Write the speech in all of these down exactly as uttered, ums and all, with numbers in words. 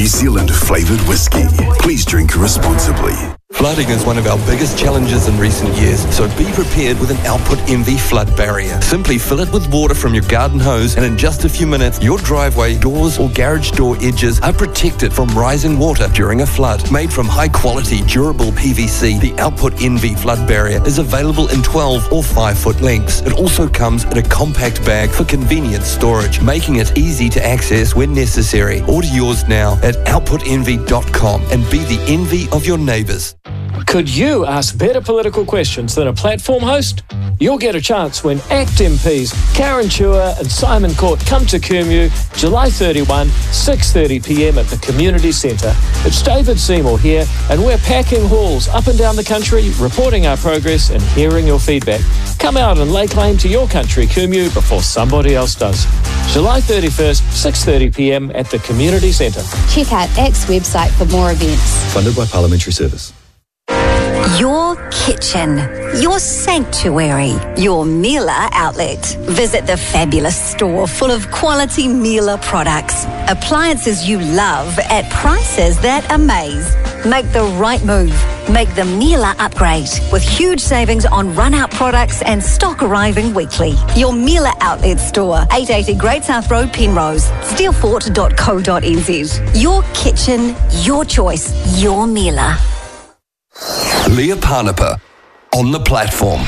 New Zealand flavoured whiskey. Please drink responsibly. Flooding is one of our biggest challenges in recent years, so be prepared with an Output Envy flood barrier. Simply fill it with water from your garden hose, and in just a few minutes, your driveway, doors or garage door edges are protected from rising water during a flood. Made from high-quality, durable P V C, the Output Envy flood barrier is available in twelve or five foot lengths. It also comes in a compact bag for convenient storage, making it easy to access when necessary. Order yours now at output envy dot com and be the envy of your neighbours. Could you ask better political questions than a platform host? You'll get a chance when ACT M Ps Karen Chua and Simon Court come to Kumeu July thirty-first, six thirty p m at the Community Centre. It's David Seymour here, and we're packing halls up and down the country, reporting our progress and hearing your feedback. Come out and lay claim to your country, Kumeu, before somebody else does. July thirty-first, six thirty p m at the Community Centre. Check out ACT's website for more events. Funded by Parliamentary Service. Your kitchen, your sanctuary, your Miele outlet. Visit the fabulous store full of quality Miele products. Appliances you love at prices that amaze. Make the right move. Make the Miele upgrade with huge savings on run-out products and stock arriving weekly. Your Miele outlet store, eight eighty Great South Road, Penrose, steelfort dot co dot n z. Your kitchen, your choice, your Miele. Leah Parnapa on the platform.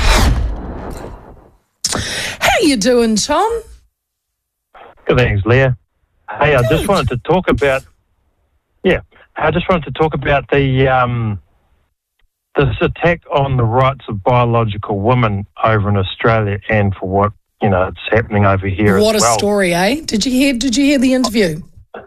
How you doing, Tom? Good, thanks, Leah. Hey, I just wanted to talk about, yeah, I just wanted to talk about the um, this attack on the rights of biological women over in Australia, and for what, you know, it's happening over here What as a well. story, eh? Did you hear? Did you hear the interview?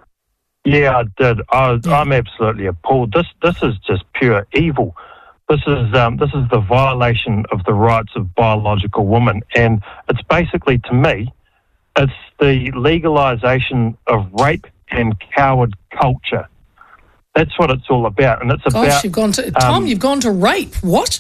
Yeah, I did. I, Yeah. I'm absolutely appalled. This this is just pure evil. This is um, this is the violation of the rights of biological women, and it's basically, to me, it's the legalisation of rape and coward culture. That's what it's all about, and it's Gosh, about. you've gone to Tom. um, You've gone to rape. What?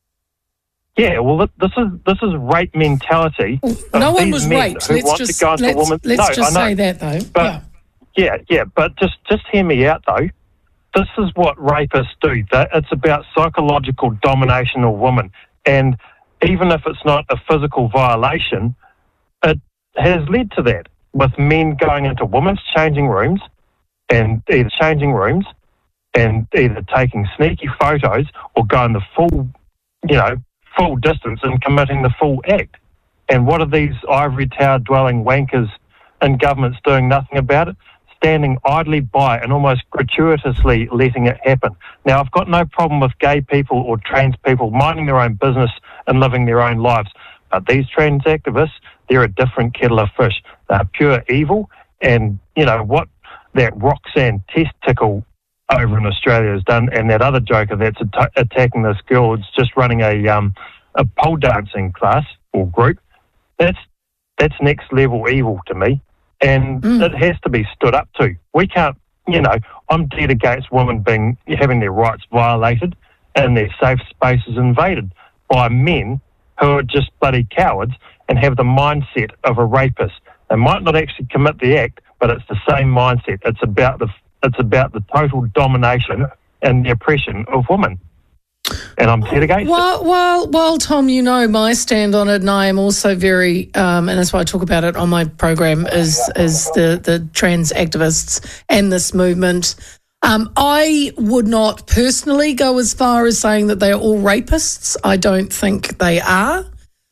Yeah, well, th- this is this is rape mentality. Well, of no one these was men raped. who Let's want just to go into let's, a woman. let's no, just I know. say that though. But yeah. yeah, yeah, but just just hear me out though. This is what rapists do. That it's about psychological domination of women, and even if it's not a physical violation, it has led to that, with men going into women's changing rooms and either changing rooms and either taking sneaky photos or going the full, you know, full distance and committing the full act. And what are these ivory tower dwelling wankers in governments doing nothing about it? Standing idly by and almost gratuitously letting it happen. Now, I've got no problem with gay people or trans people minding their own business and living their own lives, but these trans activists, they're a different kettle of fish. They're pure evil, and, you know, what that Roxanne Testicle over in Australia has done, and that other joker that's at- attacking this girl, it's just running a um, a pole dancing class or group, that's that's next level evil to me. And Mm. it has to be stood up to. We can't, you know, I'm dead against women being having their rights violated and their safe spaces invaded by men who are just bloody cowards and have the mindset of a rapist. They might not actually commit the act, but it's the same mindset. It's about the it's about the total domination and the oppression of women. And I'm dead against it. Well, well, well, Tom, you know my stand on it, and I am also very, um, and that's why I talk about it on my program, is is the the trans activists and this movement. Um, I would not personally go as far as saying that they are all rapists. I don't think they are.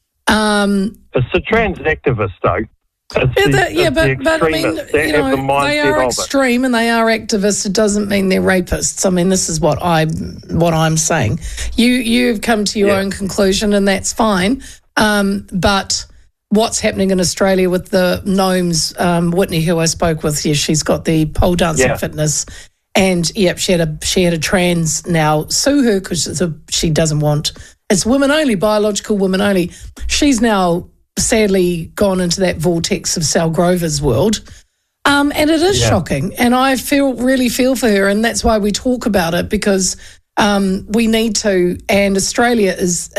Um, It's the trans activists, though. It's yeah, the, the, yeah it's but, the but I mean, extremists that you have know, the they mindset are of it. extreme and they are activists. It doesn't mean they're rapists. I mean, this is what I what I'm saying. You you've come to your Yeah. own conclusion, and that's fine. Um, but what's happening in Australia with the gnomes? Um, Whitney, who I spoke with, yeah, she's got the pole dancing Yeah. fitness, and yep, she had a she had a trans now sue her because she doesn't want it's women only, biological women only. She's now sadly gone into that vortex of Sal Grover's world. Um, and it is Yeah. shocking. And I feel really feel for her. And that's why we talk about it, because um, we need to. And Australia is